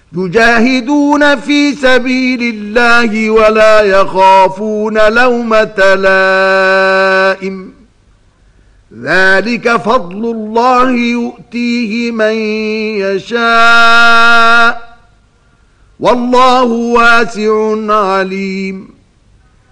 يجاهدون في سبيل الله ولا يخافون لومة لائم ذلك فضل الله يؤتيه من يشاء والله واسع عليم